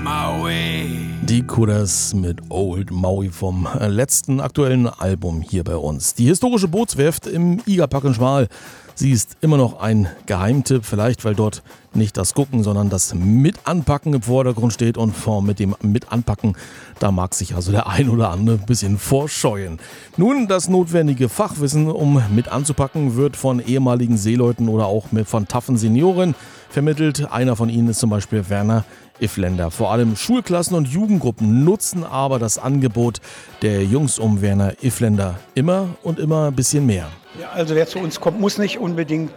Maui. Die Kudders mit Old Maui vom letzten aktuellen Album hier bei uns. Die historische Bootswerft im Igapacken-Schmal. Sie ist immer noch ein Geheimtipp, vielleicht weil dort nicht das Gucken, sondern das Mitanpacken im Vordergrund steht. Und mit dem Mitanpacken, da mag sich also der ein oder andere ein bisschen vorscheuen. Nun, das notwendige Fachwissen, um mit anzupacken, wird von ehemaligen Seeleuten oder auch von taffen Senioren vermittelt. Einer von ihnen ist zum Beispiel Werner Ifländer. Vor allem Schulklassen und Jugendgruppen nutzen aber das Angebot der Jungs um Werner Ifländer immer und immer ein bisschen mehr. Ja, also wer zu uns kommt, muss nicht unbedingt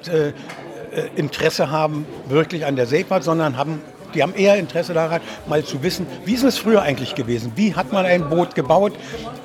Interesse haben wirklich an der Seefahrt, sondern die haben eher Interesse daran, mal zu wissen, wie ist es früher eigentlich gewesen? Wie hat man ein Boot gebaut?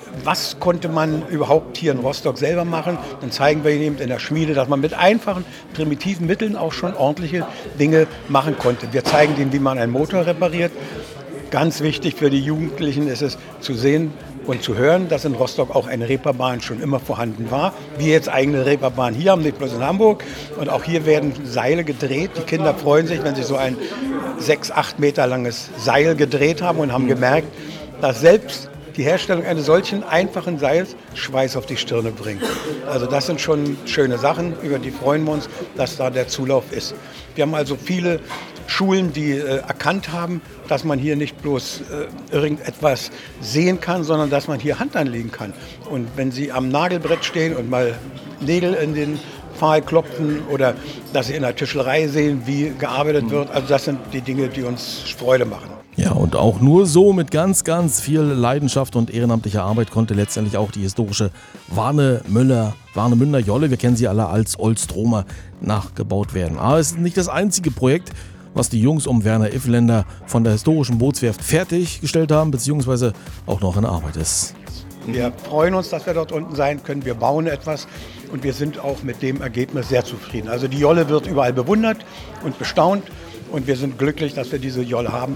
Was konnte man überhaupt hier in Rostock selber machen? Dann zeigen wir ihnen in der Schmiede, dass man mit einfachen, primitiven Mitteln auch schon ordentliche Dinge machen konnte. Wir zeigen denen, wie man einen Motor repariert. Ganz wichtig für die Jugendlichen ist es zu sehen und zu hören, dass in Rostock auch eine Reeperbahn schon immer vorhanden war. Wir jetzt eigene Reeperbahn hier haben, nicht bloß in Hamburg. Und auch hier werden Seile gedreht. Die Kinder freuen sich, wenn sie so ein 6-8 Meter langes Seil gedreht haben und haben gemerkt, dass selbst die Herstellung eines solchen einfachen Seils Schweiß auf die Stirne bringt. Also das sind schon schöne Sachen, über die freuen wir uns, dass da der Zulauf ist. Wir haben also viele Schulen, die erkannt haben, dass man hier nicht bloß irgendetwas sehen kann, sondern dass man hier Hand anlegen kann. Und wenn sie am Nagelbrett stehen und mal Nägel in den Pfahl klopfen oder dass sie in der Tischlerei sehen, wie gearbeitet wird, also das sind die Dinge, die uns Freude machen. Ja, und auch nur so mit ganz, ganz viel Leidenschaft und ehrenamtlicher Arbeit konnte letztendlich auch die historische Warnemünder Jolle, wir kennen sie alle als Oldstromer, nachgebaut werden. Aber es ist nicht das einzige Projekt, was die Jungs um Werner Ifländer von der historischen Bootswerft fertiggestellt haben, beziehungsweise auch noch in Arbeit ist. Wir freuen uns, dass wir dort unten sein können. Wir bauen etwas und wir sind auch mit dem Ergebnis sehr zufrieden. Also die Jolle wird überall bewundert und bestaunt und wir sind glücklich, dass wir diese Jolle haben.